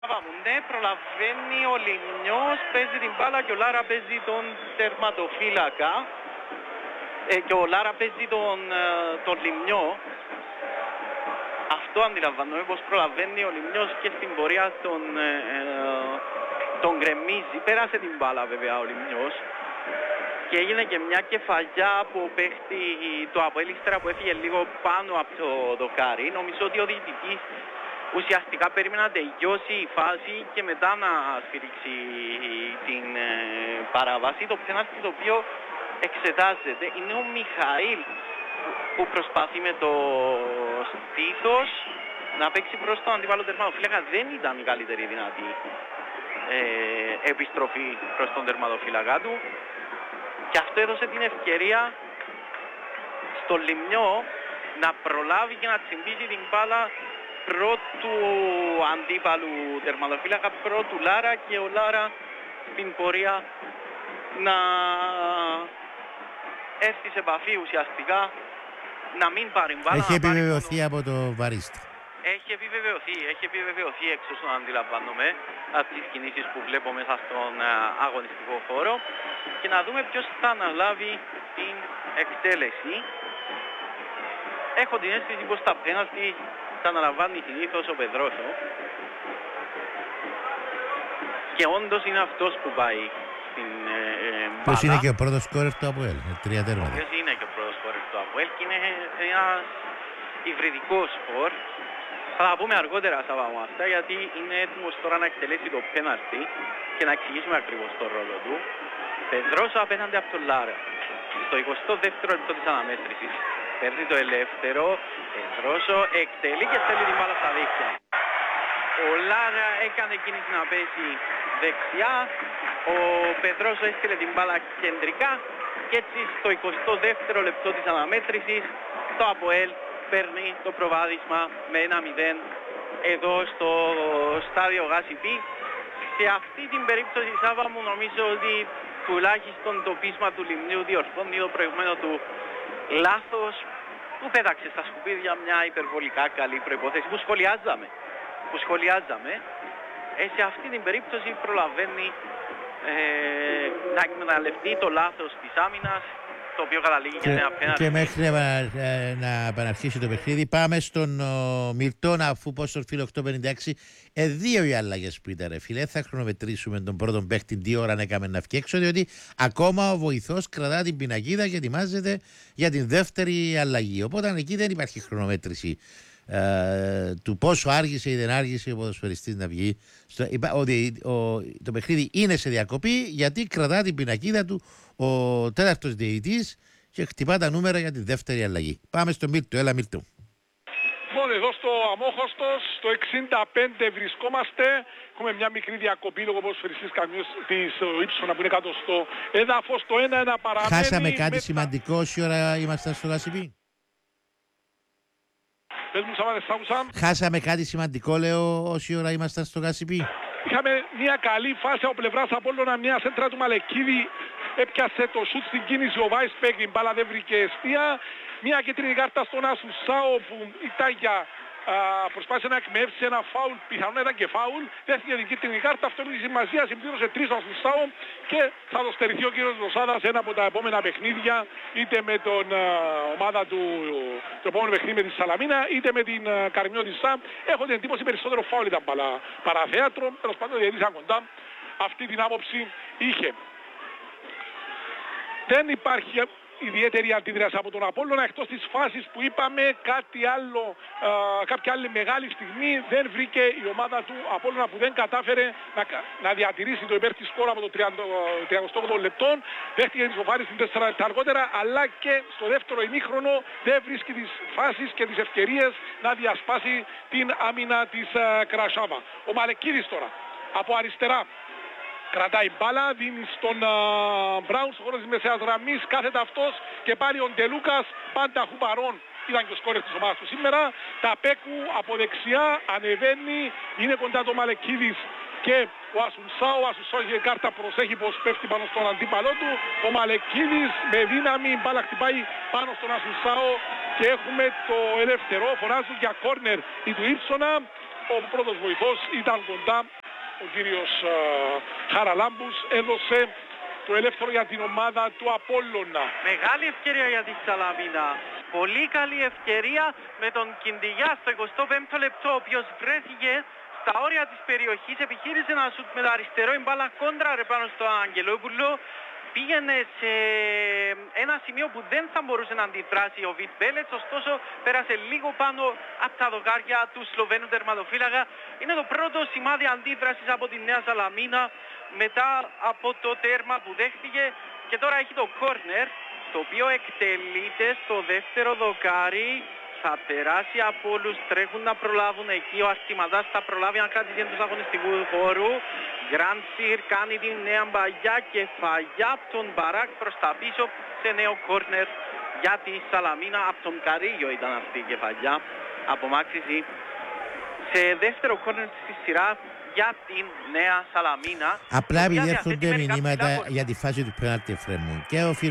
Ναι, προλαβαίνει ο Λιμνιός, παίζει την μπάλα και ο Λάρα παίζει τον τερματοφύλακα και ο Λάρα παίζει τον Λιμνιό. Αυτό αντιλαμβάνομαι, πως προλαβαίνει ο Λιμνιός και στην πορεία τον γκρεμίζει. Πέρασε την μπάλα βέβαια ο Λιμνιός και έγινε και μια κεφαλιά από παίχτη το ΑΠΟΕΛ ύστερα που έφυγε λίγο πάνω από το δοκάρι. Νομίζω ότι ο διαιτητής ουσιαστικά περίμενε να τελειώσει η φάση και μετά να σφυρίξει την παράβαση. Το πέναλτι το οποίο εξετάζεται είναι ο Μιχαήλ που προσπαθεί με το στήθος να παίξει προς τον αντίπαλο τερματοφύλακα. Δεν ήταν η καλύτερη δυνατή επιστροφή προς τον τερματοφύλακα του και αυτό έδωσε την ευκαιρία στο Λιμνιό να προλάβει και να τσιμπήσει την μπάλα πρώτου αντίπαλου τερματοφύλακα, πρώτου Λάρα, και ο Λάρα στην πορεία να έρθει σε επαφή ουσιαστικά, να μην πάρει μπάλα. Έχει επιβεβαιωθεί από το βαρίστα. Έχει επιβεβαιωθεί εξ όσων αντιλαμβάνομαι από τις κινήσεις που βλέπω μέσα στον αγωνιστικό χώρο, και να δούμε ποιος θα αναλάβει την εκτέλεση. Έχω την αίσθηση πως τα πέναλτι θα αναλαμβάνει συνήθως ο Πεδρόσο και όντως είναι αυτός που πάει στην μπάλα. Ποιος είναι και ο πρώτος σκόρερ του ΑΠΟΕΛ, 3 τέρματα. Ποιος είναι και ο πρώτος σκόρερ του ΑΠΟΕΛ και είναι ένας υβριδικός σκορ. Θα τα πούμε αργότερα στα πράγματα, γιατί είναι έτοιμος τώρα να εκτελέσει το πέναλτι και να εξηγήσουμε ακριβώς τον ρόλο του. Πεδρόσο απέναντι από τον Λάρα. Στο 22ο λεπτό της αναμέτρησης παίρνει το ελεύθερο, Πεδρόσο εκτελεί και στέλνει την μπάλα στα δίχτυα. Ο Λάρα έκανε κίνηση να πέσει δεξιά, ο Πεδρόσο έστειλε την μπάλα κεντρικά και έτσι στο 22ο λεπτό της αναμέτρησης το ΑΠΟΕΛ παίρνει το προβάδισμα με 1-0 εδώ στο στάδιο Γάσιπι. Σε αυτή την περίπτωση, Σάβα μου, νομίζω ότι τουλάχιστον το πείσμα του Λιμνίου διορθώνει το προηγούμενο του λάθος που πέταξε στα σκουπίδια μια υπερβολικά καλή προϋπόθεση που σχολιάζαμε. Σε αυτή την περίπτωση προλαβαίνει να εκμεταλλευτεί το λάθος της άμυνας, το οποίο καταλήγει και σε απέναντι. Και μέχρι να επαναρχίσει το παιχνίδι, πάμε στον Μιλτόν, αφού πω στο φίλο 856. Δύο οι αλλαγές που ήταν, ρε φίλε. Θα χρονομετρήσουμε τον πρώτον παίχτη, τι ώρα έκαμε να φτιάξω, διότι ακόμα ο βοηθός κρατά την πινακίδα και ετοιμάζεται για την δεύτερη αλλαγή. Οπότε εκεί δεν υπάρχει χρονομέτρηση του πόσο άργησε ή δεν άργησε ο ποδοσφαιριστής να βγει. Το παιχνίδι είναι σε διακοπή γιατί κρατά την πινακίδα του ο τέταρτος διαιτητής και χτυπά τα νούμερα για τη δεύτερη αλλαγή. Πάμε στο Μίλτο. Έλα Μίλτο. Λοιπόν, εδώ στο Αμόχωστος, στο 65 βρισκόμαστε. Έχουμε μια μικρή διακοπή λόγω ποδοσφαιριστής καμιούς της Ήψονα που είναι κάτω στο έδαφος. Το 1-1 παραμένει. Χάσαμε κάτι σημαντικό όση ώρα ήμασταν στο Γασιπί. Πες μου, Σαββά, δεν σ' άκουσα. Χάσαμε κάτι σημαντικό, λέω, όση ώρα ήμασταν στο Γασιπί. Είχαμε μια καλή φάση από πλευράς Απόλλωνα, μια σέντρα του Μαλεκίδη. Έπιασε το σουτ στην κίνηση ο Βάισπεκ, την μπάλα δεν βρήκε εστία. Μια κίτρινη κάρτα στον Ασουσάο που ήταν για προσπάθησε να εκμεύσει ένα φάουλ, πιθανόν ήταν και φάουλ. Δέχτηκε την κίτρινη κάρτα, αυτό είναι η σημασία, συμπλήρωσε 3 ο Ασουσάο και θα το στερηθεί ο κύριος Ρωσάδας ένα από τα επόμενα παιχνίδια, είτε με τον ομάδα του, το επόμενο παιχνίδι με τη Σαλαμίνα, είτε με την Καρμιό της ΣΑΜ. Έχω την εντύπωση περισσότερο φάουλ ήταν παραθέατρο, τέλος πάντων διαιτήσαν κοντά. Αυτή την άποψη είχε. Δεν υπάρχει ιδιαίτερη αντίδραση από τον Απόλλωνα, εκτός της φάσης που είπαμε. Κάποια άλλη μεγάλη στιγμή δεν βρήκε η ομάδα του Απόλλωνα, που δεν κατάφερε να διατηρήσει το υπέρ της σκόρα από το 38 λεπτών. Δέχτηκε την ισοφάριση στην 4 λεπτά αργότερα, αλλά και στο δεύτερο ημίχρονο δεν βρίσκει τις φάσεις και τις ευκαιρίες να διασπάσει την άμυνα της Κρασάβα. Ο Μαλεκίδης τώρα από αριστερά κρατάει μπάλα, δίνει στον Μπράουν στο χώρο της μεσαίας γραμμής, κάθεται αυτός και πάλι ο Ντελούκας, πάντα χουπαρών, ήταν και ο σκόρερ της ομάδας του σήμερα. Τα Πέκου από δεξιά ανεβαίνει, είναι κοντά το Μαλεκίδης και ο Ασουνσάο. Ο Ασουνσάο έχει κάρτα, προσέχει πως πέφτει πάνω στον αντίπαλό του. Ο Μαλεκίδης με δύναμη, η μπάλα χτυπάει πάνω στον Ασουνσάο και έχουμε το ελεύθερο. Φωνάζουν για κόρνερ η του Ήψονα. Ο πρώτος βοηθός ήταν κοντά, ο κύριος Χαραλάμπους, έδωσε το ελεύθερο για την ομάδα του Απόλλωνα. Μεγάλη ευκαιρία για τη Σαλαμίνα. Πολύ καλή ευκαιρία με τον Κιντιγιά στο 25ο λεπτό, ο οποίος βρέθηκε στα όρια της περιοχής, επιχείρησε να σουτ με το αριστερό, η μπάλα κόντραρε πάνω στο Αγγελόπουλο. Πήγαινε σε ένα σημείο που δεν θα μπορούσε να αντιδράσει ο Βιτ Μπέλετς, ωστόσο πέρασε λίγο πάνω από τα δοκάρια του Σλοβαίνου τερματοφύλακα. Είναι το πρώτο σημάδι αντίδρασης από τη Νέα Σαλαμίνα μετά από το τέρμα που δέχτηκε, και τώρα έχει το κόρνερ, το οποίο εκτελείται στο δεύτερο δοκάρι. Θα περάσει από όλους, τρέχουν να προλάβουν εκεί, ο Αρτηματάς θα προλάβει να κρατήσει εντός αγωνιστικού χώρου. Γκραντσίρ κάνει την νέα μπαγιά και φαγιά από τον Μπαράκ προς τα πίσω σε νέο κόρνερ για τη Σαλαμίνα. Από τον Καρίγιο ήταν αυτή η κεφαλιά, απομάκρυση σε δεύτερο κόρνερ στη σειρά για την Νέα Σαλαμίνα. Απλά επειδή έρχονται μηνύματα για τη φάση του πέναλτι, Εφραίμ μου, και ο